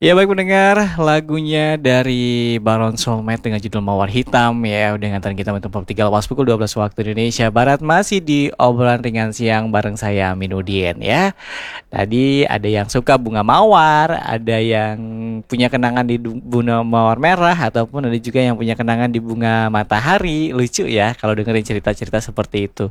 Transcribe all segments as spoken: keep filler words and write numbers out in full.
Ya baik pendengar, lagunya dari Baron Soulmate dengan judul Mawar Hitam ya. Udah nganterin kita untuk pop tiga lepas pukul dua belas waktu Indonesia Barat. Masih di obrolan ringan siang bareng saya Aminuddin ya. Tadi ada yang suka bunga mawar, ada yang punya kenangan di du- bunga mawar merah, ataupun ada juga yang punya kenangan di bunga matahari. Lucu ya kalau dengerin cerita-cerita seperti itu.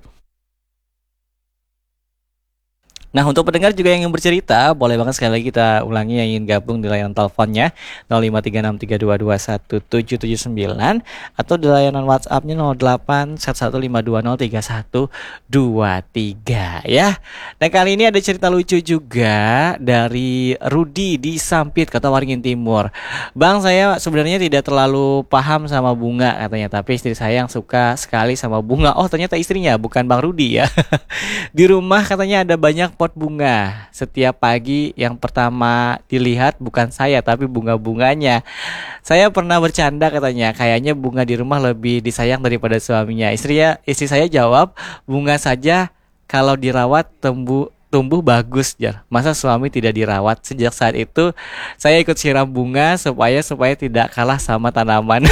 Nah, untuk pendengar juga yang ingin bercerita, boleh banget sekali lagi kita ulangi yang ingin gabung di layanan teleponnya nol lima tiga enam tiga dua dua satu tujuh tujuh sembilan atau di layanan WhatsApp-nya nol delapan satu satu lima dua nol tiga satu dua tiga ya. Dan kali ini ada cerita lucu juga dari Rudi di Sampit, Kota Waringin Timur. Bang, saya sebenarnya tidak terlalu paham sama bunga katanya, tapi istri saya yang suka sekali sama bunga. Oh, ternyata istrinya bukan Bang Rudi ya. Di rumah katanya ada banyak pot bunga. Setiap pagi yang pertama dilihat bukan saya tapi bunga-bunganya. Saya pernah bercanda katanya, kayaknya bunga di rumah lebih disayang daripada suaminya. Istrinya, istri saya jawab, bunga saja kalau dirawat tumbuh tumbuh bagus ya. Masa suami tidak dirawat? Sejak saat itu saya ikut siram bunga supaya supaya tidak kalah sama tanaman.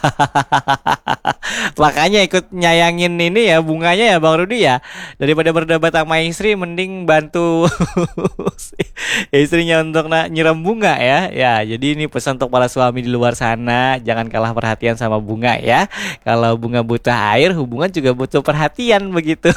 Makanya ikut nyayangin ini ya bunganya ya Bang Rudi ya. Daripada berdebat sama istri mending bantu istrinya untuk na- nyiram bunga ya. Ya, jadi ini pesan untuk para suami di luar sana, jangan kalah perhatian sama bunga ya. Kalau bunga butuh air, hubungan juga butuh perhatian begitu.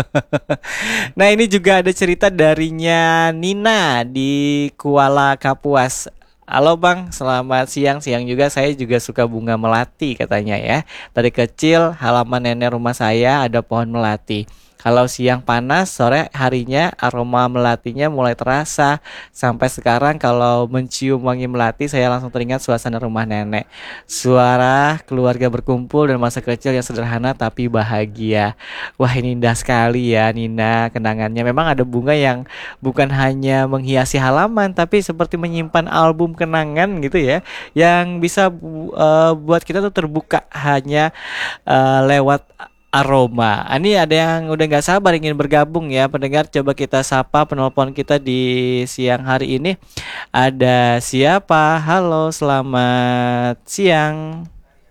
Nah, ini juga ada cerita darinya Nina di Kuala Kapuas. Halo Bang, selamat siang. Siang juga, saya juga suka bunga melati katanya ya. Dari kecil halaman nenek rumah saya ada pohon melati. Kalau siang panas, sore harinya aroma melatinya mulai terasa. Sampai sekarang kalau mencium wangi melati, saya langsung teringat suasana rumah nenek. Suara keluarga berkumpul dan masa kecil yang sederhana tapi bahagia. Wah, ini indah sekali ya Nina kenangannya. Memang ada bunga yang bukan hanya menghiasi halaman tapi seperti menyimpan album kenangan gitu ya, yang bisa bu- eh, buat kita tuh terbuka hanya eh, lewat aroma. Ah, Ini ada yang udah nggak sabar ingin bergabung ya pendengar. Coba kita sapa penelpon kita di siang hari ini. Ada siapa? Halo, selamat siang.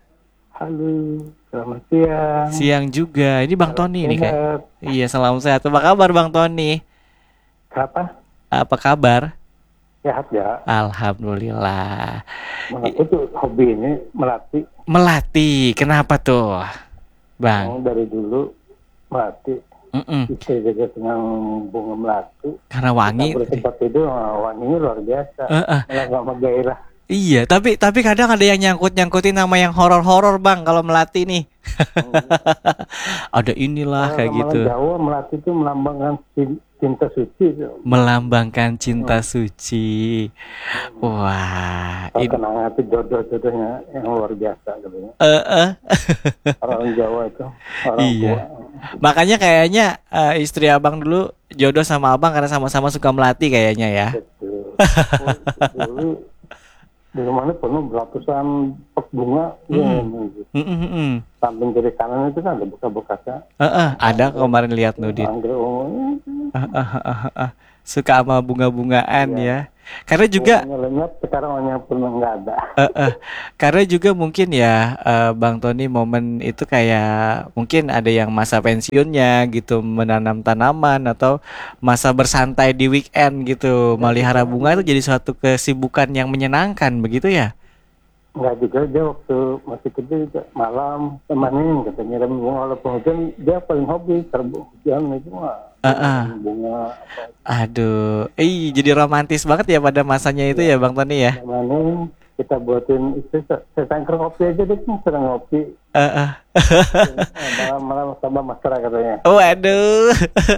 Halo, selamat siang. Siang juga. Ini Bang Salam Tony ini kayak. sehat. Iya, salam sehat. Apa kabar Bang Tony? Kapan? Apa kabar? Sehat ya. Alhamdulillah. I- Aku tuh hobi ini melatih. Melatih. Kenapa tuh, Bang? Yang dari dulu melatih. Mm-mm. Istri juga senang bunga melati. Karena Kita wangi tadi. bertempat itu wah, wanginya luar biasa. Eh, eh. Malah nggak menggairah. Iya, tapi tapi kadang ada yang nyangkut-nyangkutin nama yang horor-horor, Bang, kalau melati nih. Hmm. Ada inilah Kalau kayak ramalan gitu. Jawa melati itu melambangkan cin- cinta suci. Tuh. Melambangkan cinta Hmm. suci. Wah, Kalau ini kenangan itu jodoh-jodohnya yang luar biasa katanya. eh eh. Orang Jawa itu orang tua. Iya. Makanya kayaknya eh, istri Abang dulu jodoh sama Abang karena sama-sama suka melati kayaknya ya. Betul. Oh, dulu di rumahnya penuh beratusan pot bunga. Ya, Mm. gitu. Mm, mm, mm. Samping kiri kanan itu kan ada bekas-bekasnya. Eh, eh, ada kemarin lihat Nudin. Anggrek ungu. Eh, eh, eh, eh, eh. Suka sama bunga-bungaan Ya, ya. Karena juga bunganya lenyap, sekarang warnanya pernah nggak ada. eh, eh. Karena juga mungkin ya eh, Bang Tony momen itu kayak mungkin ada yang masa pensiunnya gitu menanam tanaman atau masa bersantai di weekend gitu melihara bunga itu jadi suatu kesibukan yang menyenangkan begitu ya. Nggak juga, dia waktu masih kecil juga malam temanin katanya nyiram bunga walaupun hujan, dia paling hobi terbu hujan itu mah Eh, eh. nyiram bunga apa Aduh, eh jadi romantis banget ya pada masanya itu ya ya Bang Tony ya. temanin. Kita buatin itu se- secangkir kopi aja dia kan sering ngopi. Eh, eh. Eh, malam-malam sama masker katanya. Waduh.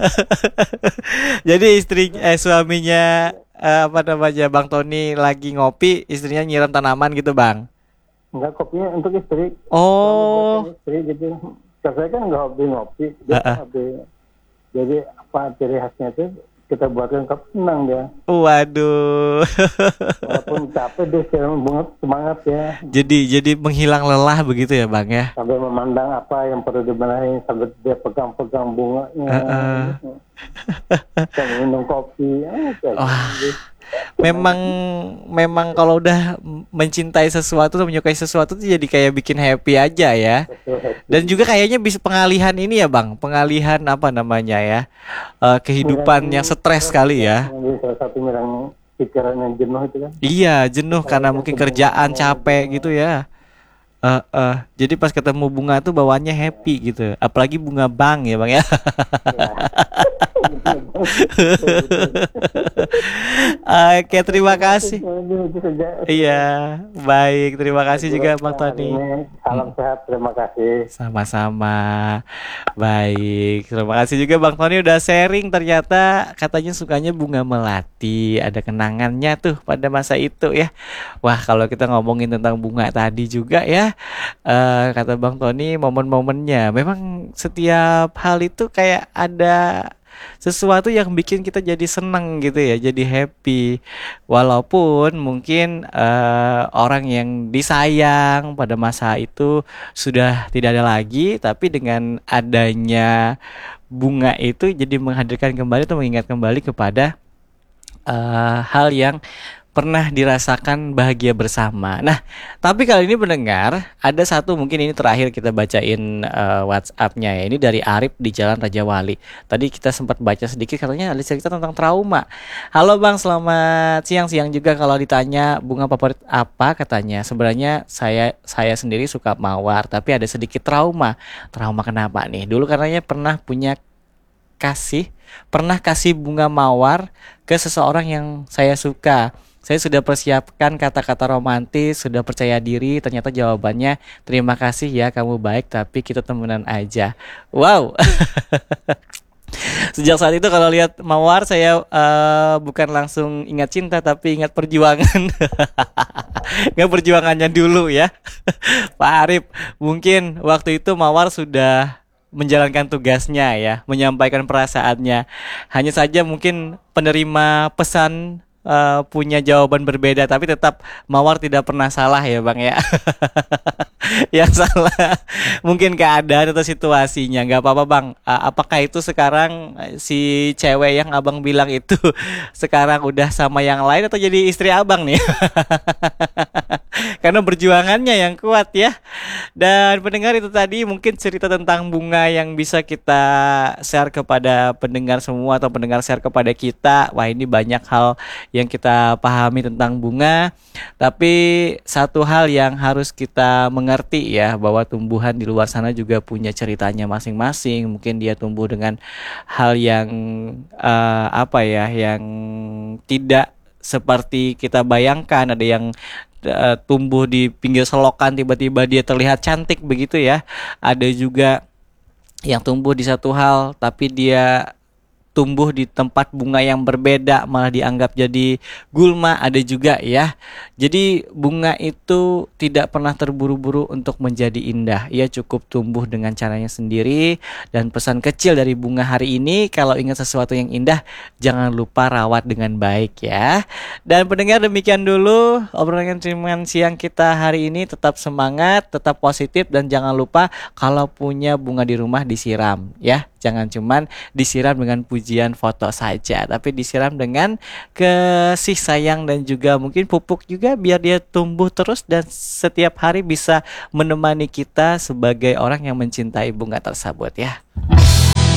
Jadi istri eh suaminya eh, apa namanya Bang Tony lagi ngopi, istrinya nyiram tanaman gitu, Bang. Enggak, kopinya untuk istri. Suami Oh. buatin istri gitu. Kalau saya kan nggak hobi ngopi, dia Heeh. kan hobi. Jadi apa ciri khasnya itu kita buatkan kopi senang dia. Waduh. Walaupun capek dia siram bunga semangat ya. Jadi jadi menghilang lelah begitu ya, Bang ya. Sampai memandang apa yang perlu dibenahi, sampai dia pegang-pegang bunganya. Heeh. Sampai minum kopi. Ah, kayak Wah, gitu. memang memang kalau udah mencintai sesuatu atau menyukai sesuatu tuh jadi kayak bikin happy aja ya. Betul, happy. Dan juga kayaknya bisa pengalihan ini ya Bang, pengalihan apa namanya ya, eh, kehidupan yang stres kali ya. Ini salah satu yang pikiran yang jenuh itu kan. Iya, jenuh karena Kalau mungkin ketemu kerjaan sama capek bunga, gitu ya. Eh, eh, jadi pas ketemu bunga tuh bawaannya happy gitu. Apalagi bunga bang ya Bang ya. ya. Betul, betul. Oke, terima kasih. Itu itu saja. Iya, baik. Terima kasih juga Bang Hari Tony. ini salam Mm, sehat, terima kasih. sama-sama. Baik. Terima kasih juga Bang Tony udah sharing. Ternyata katanya sukanya bunga melati. Ada kenangannya tuh pada masa itu ya. Wah, kalau kita ngomongin tentang bunga tadi juga ya, eh, kata Bang Tony momen-momennya. Memang setiap hal itu kayak ada sesuatu yang bikin kita jadi seneng gitu ya, jadi happy. Walaupun mungkin eh, orang yang disayang pada masa itu sudah tidak ada lagi, tapi dengan adanya bunga itu jadi menghadirkan kembali atau mengingat kembali kepada eh, hal yang pernah dirasakan bahagia bersama. Nah, tapi kali ini pendengar, ada satu mungkin ini terakhir kita bacain eh, WhatsApp-nya ya. Ini dari Arif di Jalan Raja Wali. Tadi kita sempat baca sedikit katanya ada cerita tentang trauma. Halo Bang, selamat siang-siang juga kalau ditanya bunga favorit apa katanya. Sebenarnya saya saya sendiri suka mawar, tapi ada sedikit trauma. Trauma kenapa nih? Dulu karenanya pernah punya kasih pernah kasih bunga mawar ke seseorang yang saya suka. Saya sudah persiapkan kata-kata romantis, sudah percaya diri, ternyata jawabannya terima kasih ya kamu baik tapi kita temenan aja. Wow. Sejak saat itu kalau lihat mawar saya eh, bukan langsung ingat cinta tapi ingat perjuangan. Ingat perjuangannya dulu ya. Pak Arif, mungkin waktu itu mawar sudah menjalankan tugasnya ya, menyampaikan perasaannya. Hanya saja mungkin penerima pesan eh, punya jawaban berbeda, tapi tetap mawar tidak pernah salah ya Bang ya. Yang salah mungkin keadaan atau situasinya. Nggak apa-apa Bang. A- apakah itu sekarang eh, si cewek yang Abang bilang itu sekarang udah sama yang lain atau jadi istri Abang nih? Karena perjuangannya yang kuat ya. Dan pendengar itu tadi mungkin cerita tentang bunga yang bisa kita share kepada pendengar semua atau pendengar share kepada kita. Wah, ini banyak hal yang kita pahami tentang bunga. Tapi satu hal yang harus kita mengerti ya, bahwa tumbuhan di luar sana juga punya ceritanya masing-masing. Mungkin dia tumbuh dengan hal yang eh, apa ya, yang tidak seperti kita bayangkan. Ada yang eh, tumbuh di pinggir selokan tiba-tiba dia terlihat cantik begitu ya. Ada juga yang tumbuh di satu hal tapi dia tumbuh di tempat bunga yang berbeda malah dianggap jadi gulma, ada juga ya. Jadi bunga itu tidak pernah terburu-buru untuk menjadi indah. Ia cukup tumbuh dengan caranya sendiri. Dan pesan kecil dari bunga hari ini, kalau ingat sesuatu yang indah, jangan lupa rawat dengan baik ya. Dan pendengar, demikian dulu obrolan ciuman siang kita hari ini. Tetap semangat, tetap positif, dan jangan lupa kalau punya bunga di rumah disiram ya. Jangan cuman disiram dengan pujian foto saja, tapi disiram dengan kasih sayang dan juga mungkin pupuk juga biar dia tumbuh terus dan setiap hari bisa menemani kita sebagai orang yang mencintai bunga tersebut ya.